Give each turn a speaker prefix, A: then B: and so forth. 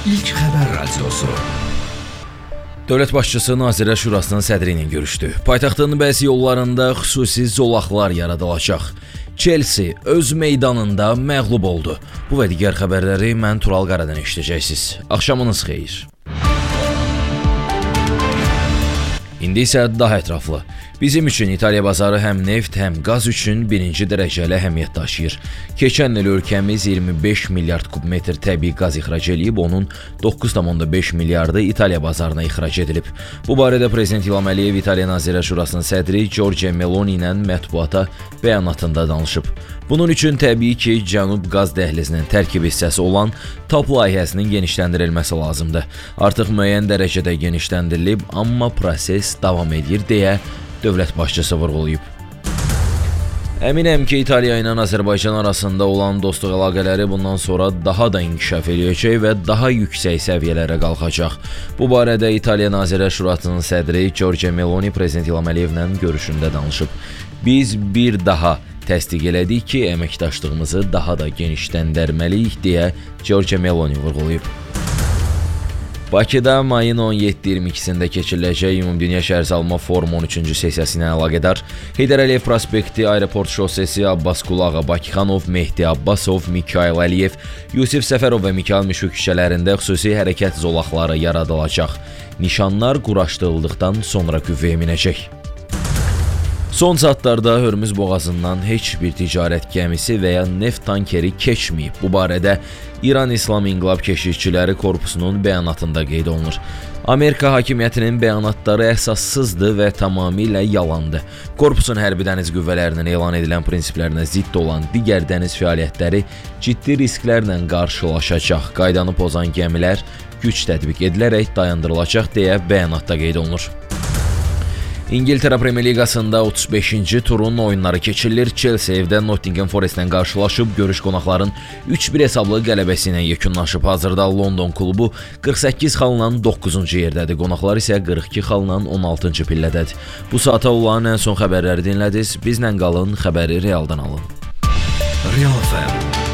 A: İlk Xəbər Radiosu.
B: Dövlət başçısı Nazirlər Şurasının sədri ilə görüşdü. Paytaxtın bəzi yollarında xüsusi zolaqlar yaradılacaq. Chelsea öz meydanında məğlub oldu. Bu və digər xəbərləri mən Tural Qaradan eşidəcəksiniz. Axşamınız xeyir. İndi isə daha ətraflı. Bizim üçün İtaliya bazarı həm neft, həm qaz üçün birinci dərəcəli əhəmiyyət daşıyır. Keçən il ölkəmiz 25 milyard kubmetr təbii qaz ixrac edib, onun 9,5 milyardı İtaliya bazarına ixrac edilib. Bu barədə Prezident İlham Əliyev İtaliya Nazirlər Şurasının sədri Giorgia Meloni ilə mətbuata bəyanatında danışıb. Bunun üçün təbii ki, Cənub qaz dəhlizinin tərkib hissəsi olan TAP layihəsinin genişləndirilməsi lazımdır. Artıq müəyyən dərəcədə genişləndirilib, amma proses davam edir deyə dövlət başçısı vurğulayıb. Əminəm ki, İtaliya ilə Azərbaycan arasında olan dostluq əlaqələri bundan sonra daha da inkişaf edəcək və daha yüksək səviyyələrə qalxacaq. Bu barədə İtaliya Nazirlər Şurasının sədri Giorgia Meloni Prezident İlham Əliyevlə görüşündə danışıb. Biz bir daha təsdiq elədik ki, əməkdaşlığımızı daha da genişləndirməliyik deyə Giorgia Meloni vurğulayıb. Bakıda mayın 17-22-sində keçiriləcək Ümumdünya Şəhərsalma Forumu 13-cü sessiyası ilə əlaqədar Heydər Əliyev prospekti, Aeroport şosesi, Abbas Qulağa, Bakıxanov, Mehdi Abbasov, Mikayıl Əliyev, Yusif Səfərov və Mikayıl Mişuk küçələrində xüsusi hərəkət zolaqları yaradılacaq. Nişanlar quraşdırıldıqdan sonra qüvvəyə minəcək. Son saatlarda Hörmüz boğazından heç bir ticarət gəmisi və ya neft tankeri keçməyib. Bu barədə İran İslam İnqilab Keşikçiləri Korpusunun bəyanatında qeyd olunur. Amerika hakimiyyətinin bəyanatları əsassızdır və tamamilə yalandır. Korpusun hərbi dəniz qüvvələrinin elan edilən prinsiplərinə zidd olan digər dəniz fəaliyyətləri ciddi risklərlə qarşılaşacaq. Qaydanı pozan gəmilər güc tətbiq edilərək dayandırılacaq deyə bəyanatda qeyd olunur. İngiltərə Premyer Liqasında 35-ci turun oyunları keçirilir. Chelsea evdə Nottingham Forest-lə qarşılaşıb, görüş qonaqların 3-1 hesablı qələbəsi ilə yekunlaşıb. Hazırda London klubu 48 xalla 9-cu yerdədir. Qonaqlar isə 42 xalla 16-cı pillədədir. Bu saata olan ən son xəbərləri dinlədiniz. Bizlə qalın, xəbəri realdan alın.
A: Real FM.